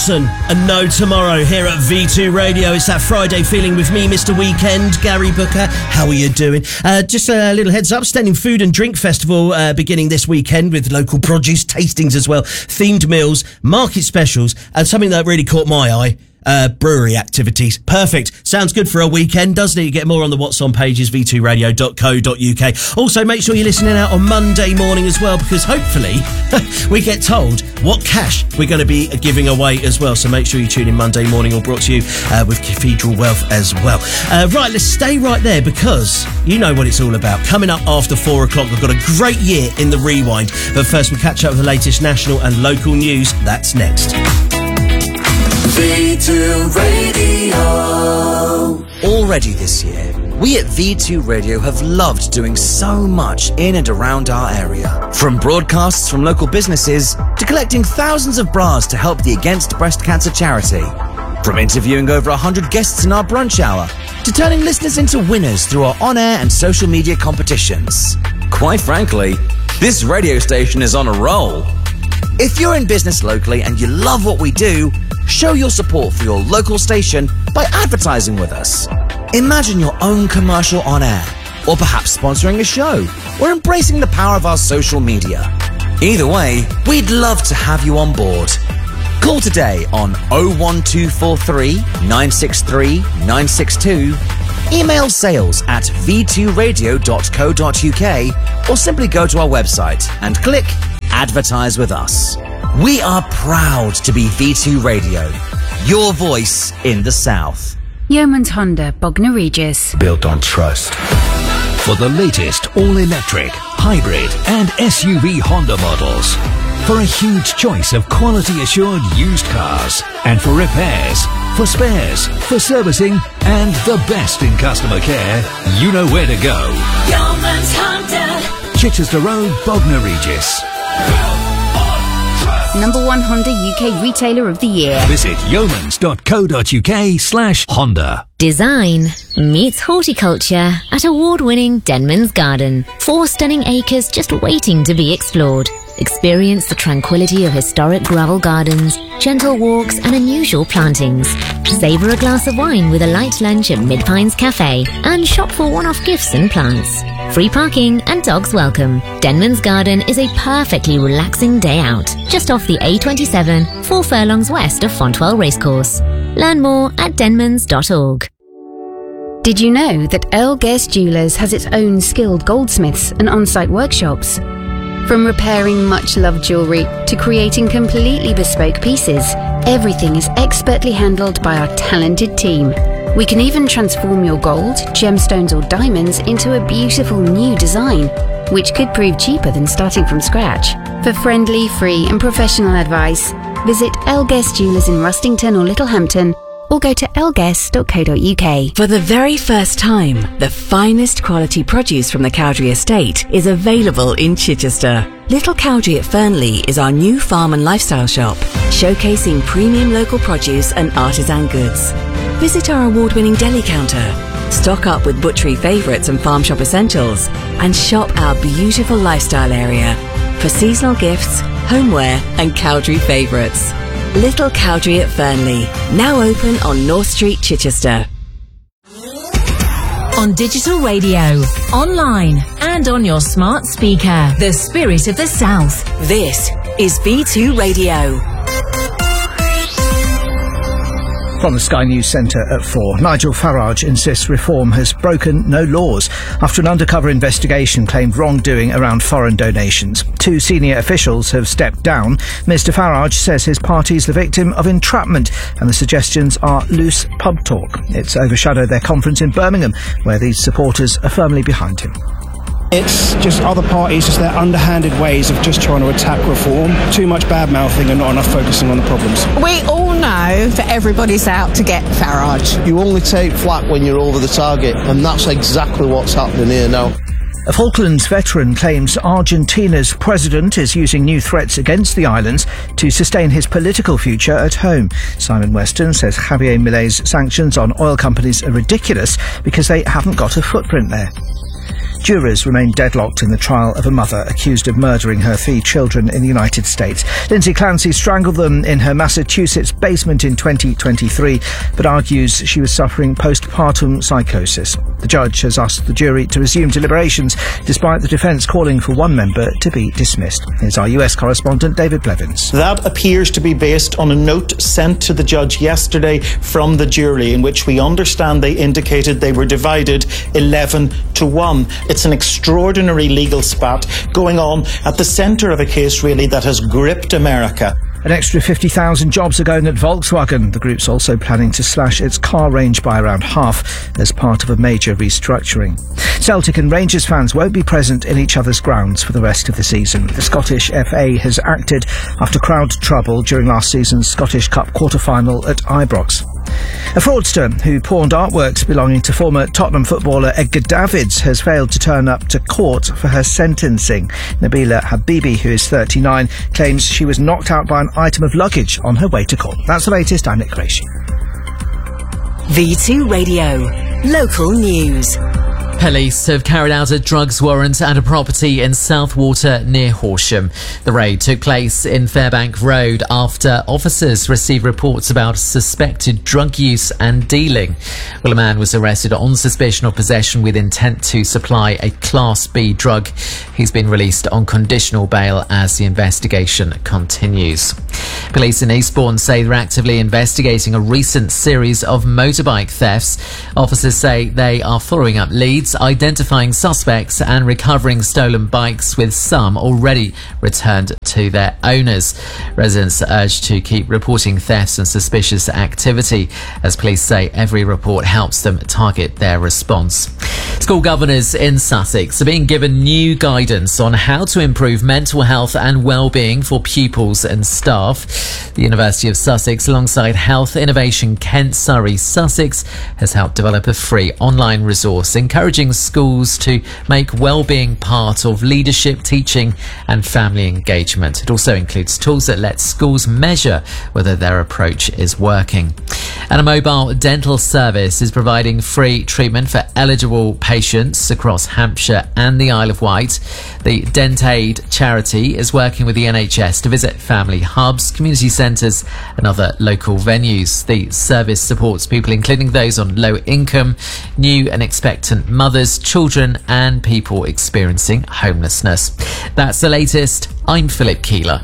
Hamilton and No Tomorrow here at V2 Radio. It's that Friday feeling with me, Mr. Weekend, Gary Booker. How are you doing? Just a little heads up, Standing Food and Drink Festival beginning this weekend with local produce tastings as well, themed meals, market specials, and something that really caught my eye. Brewery activities. Perfect. Sounds good for a weekend, doesn't it? You get more on the What's On pages, v2radio.co.uk. Also, make sure you're listening out on Monday morning as well, because hopefully we get told what cash we're going to be giving away as well. So make sure you tune in Monday morning, all brought to you with Cathedral Wealth as well. Right, let's stay right there because you know what it's all about. Coming up after 4 o'clock, we've got a great year in the Rewind. But first, we'll catch up with the latest national and local news. That's next. V2 Radio. Already this year, we at V2 Radio have loved doing so much in and around our area. From broadcasts from local businesses to collecting thousands of bras to help the Against Breast Cancer charity. From interviewing over 100 guests in our brunch hour to turning listeners into winners through our on-air and social media competitions. Quite frankly, this radio station is on a roll. If you're in business locally and you love what we do, show your support for your local station by advertising with us. Imagine your own commercial on air, or perhaps sponsoring a show, or embracing the power of our social media. Either way, we'd love to have you on board. Call today on 01243 963 962, email sales@v2radio.co.uk, or simply go to our website and click Advertise with Us. We are proud to be V2 Radio, your voice in the South. Yeomans Honda, Bognor Regis. Built on trust. For the latest all-electric, hybrid and SUV Honda models. For a huge choice of quality-assured used cars. And for repairs, for spares, for servicing, and the best in customer care, you know where to go. Yeomans Honda. Chichester Road, Bognor Regis. Number 1 Honda UK Retailer of the Year. Visit yeomans.co.uk/Honda. Design meets horticulture at award-winning Denman's Garden. 4 stunning acres just waiting to be explored. Experience the tranquility of historic gravel gardens, gentle walks and unusual plantings. Savour a glass of wine with a light lunch at Mid-Pines Cafe and shop for one-off gifts and plants. Free parking and dogs welcome. Denman's Garden is a perfectly relaxing day out, just off the A27, 4 furlongs west of Fontwell Racecourse. Learn more at denmans.org. Did you know that Earl Guest Jewellers has its own skilled goldsmiths and on-site workshops? From repairing much-loved jewellery to creating completely bespoke pieces, everything is expertly handled by our talented team. We can even transform your gold, gemstones or diamonds into a beautiful new design, which could prove cheaper than starting from scratch. For friendly, free and professional advice, visit Earl Guest Jewellers in Rustington or Littlehampton, or go to elguest.co.uk. For the very first time, the finest quality produce from the Cowdrey Estate is available in Chichester. Little Cowdrey at Fernley is our new farm and lifestyle shop, showcasing premium local produce and artisan goods. Visit our award-winning deli counter, stock up with butchery favourites and farm shop essentials, and shop our beautiful lifestyle area for seasonal gifts, homeware and Cowdrey favourites. Little Cowdrey at Fernley, now open on North Street, Chichester. On digital radio, online and on your smart speaker. The spirit of the South. This is V2 Radio. From the Sky News Centre at 4, Nigel Farage insists reform has broken no laws after an undercover investigation claimed wrongdoing around foreign donations. 2 senior officials have stepped down. Mr Farage says his party's the victim of entrapment and the suggestions are loose pub talk. It's overshadowed their conference in Birmingham, where these supporters are firmly behind him. It's just other parties, just their underhanded ways of just trying to attack reform. Too much bad-mouthing and not enough focusing on the problems. We all know that everybody's out to get Farage. You only take flak when you're over the target, and that's exactly what's happening here now. A Falklands veteran claims Argentina's president is using new threats against the islands to sustain his political future at home. Simon Weston says Javier Milei's sanctions on oil companies are ridiculous because they haven't got a footprint there. Jurors remain deadlocked in the trial of a mother accused of murdering her 3 children in the United States. Lindsay Clancy strangled them in her Massachusetts basement in 2023, but argues she was suffering postpartum psychosis. The judge has asked the jury to resume deliberations, despite the defence calling for one member to be dismissed. Here's our US correspondent, David Blevins. That appears to be based on a note sent to the judge yesterday from the jury, in which we understand they indicated they were divided 11-1. It's an extraordinary legal spat going on at the centre of a case, really, that has gripped America. An extra 50,000 jobs are going at Volkswagen. The group's also planning to slash its car range by around half as part of a major restructuring. Celtic and Rangers fans won't be present in each other's grounds for the rest of the season. The Scottish FA has acted after crowd trouble during last season's Scottish Cup quarter-final at Ibrox. A fraudster who pawned artworks belonging to former Tottenham footballer Edgar Davids has failed to turn up to court for her sentencing. Nabila Habibi, who is 39, claims she was knocked out by an item of luggage on her way to court. That's the latest. I'm Nick Qureshi. V2 Radio. Local news. Police have carried out a drugs warrant at a property in Southwater near Horsham. The raid took place in Fairbank Road after officers received reports about suspected drug use and dealing. Well, a man was arrested on suspicion of possession with intent to supply a Class B drug. He's been released on conditional bail as the investigation continues. Police in Eastbourne say they're actively investigating a recent series of motorbike thefts. Officers say they are following up leads, identifying suspects and recovering stolen bikes, with some already returned to their owners. Residents are urged to keep reporting thefts and suspicious activity, as police say every report helps them target their response. School governors in Sussex are being given new guidance on how to improve mental health and well-being for pupils and staff. The University of Sussex, alongside Health Innovation Kent Surrey Sussex, has helped develop a free online resource encouraging schools to make well-being part of leadership, teaching and family engagement. It also includes tools that let schools measure whether their approach is working. And a mobile dental service is providing free treatment for eligible patients across Hampshire and the Isle of Wight. The DentAid charity is working with the NHS to visit family hubs, community centres and other local venues. The service supports people including those on low income, new and expectant mothers, children and people experiencing homelessness. That's the latest. I'm Philip Keeler.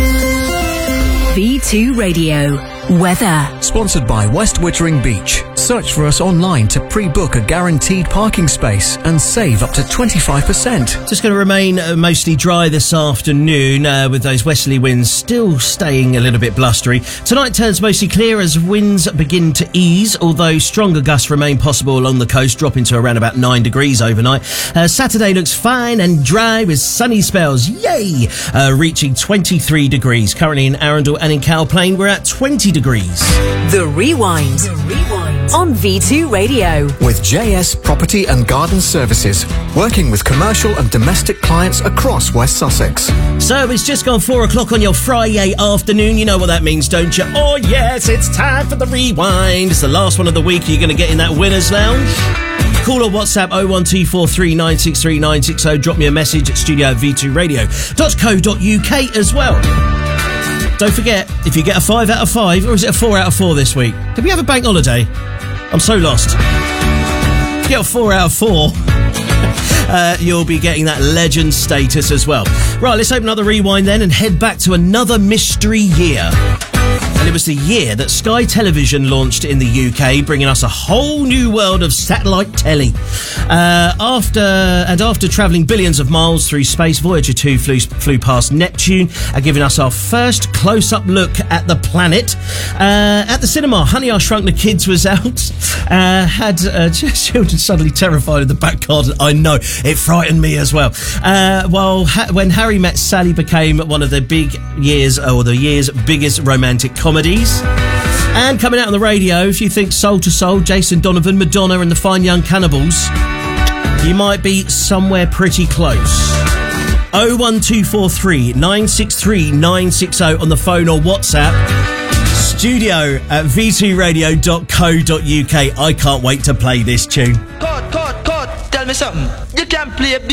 V2 Radio. Weather. Sponsored by West Wittering Beach. Search for us online to pre-book a guaranteed parking space and save up to 25%. Just going to remain mostly dry this afternoon, with those westerly winds still staying a little bit blustery. Tonight turns mostly clear as winds begin to ease, although stronger gusts remain possible along the coast, dropping to around about 9 degrees overnight. Saturday looks fine and dry with sunny spells. Yay! Reaching 23 degrees. Currently in Arundel and in Cow Plain, we're at 20 degrees. The Rewind. On V2 Radio. With JS Property and Garden Services, working with commercial and domestic clients across West Sussex. So it's just gone 4 o'clock on your Friday afternoon. You know what that means, don't you? Oh yes, it's time for the Rewind. It's the last one of the week. You're going to get in that winner's lounge. Call or WhatsApp 01243 963 960. Drop me a message at studio@v2radio.co.uk as well. Don't forget, if you get a 5 out of 5, or is it a 4 out of 4 this week? Did we have a bank holiday? I'm so lost. If you get a 4 out of 4, you'll be getting that legend status as well. Right, let's open up the Rewind then and head back to another mystery year. And it was the year that Sky Television launched in the UK, bringing us a whole new world of satellite telly. After travelling billions of miles through space, Voyager 2 flew past Neptune, giving us our first close-up look at the planet. At the cinema, Honey, I Shrunk the Kids was out. Had children suddenly terrified of the back garden. I know, it frightened me as well. When Harry Met Sally became one of the year's biggest romantic comedies. And coming out on the radio, if you think Soul to Soul, Jason Donovan, Madonna and the Fine Young Cannibals, you might be somewhere pretty close. 01243 963 960 on the phone or WhatsApp. Studio@v2radio.co.uk. I can't wait to play this tune. Cut. Tell me something. You can play